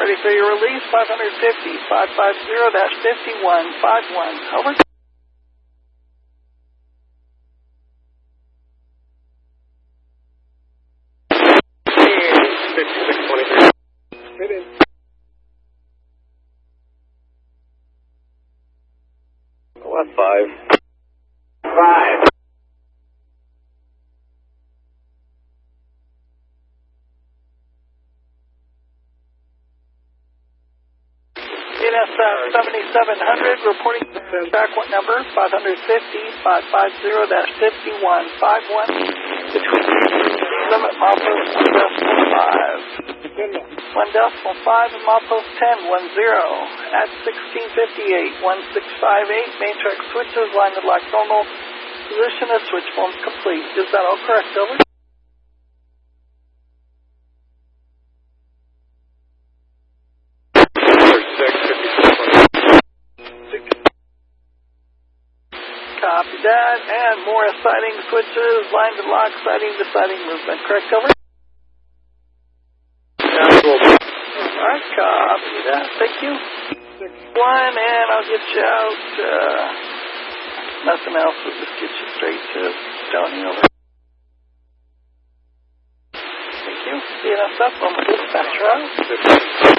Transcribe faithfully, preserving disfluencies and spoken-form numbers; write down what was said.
Ready for your release, five fifty, five fifty fifty-one fifty-one. Over. fifty-six twenty-three. Hit in. Left five. Five. N S F seventy-seven hundred, reporting back what number? five fifty, five fifty fifty-one fifty-one. Between limit milepost one decimal five. one decimal five and milepost ten, one zero. At sixteen fifty-eight, one six five eight, matrix switches, line to lock normal. Position of switch forms complete. Is that all correct, over? Copy that, and more sighting switches, line to lock, sighting to sighting movement. Correct, over? Alright, copy that. Thank you. One, and I'll get you out. Uh, nothing else, we'll just get you straight to Stony, over. Thank you. C N S up on the dispatch route.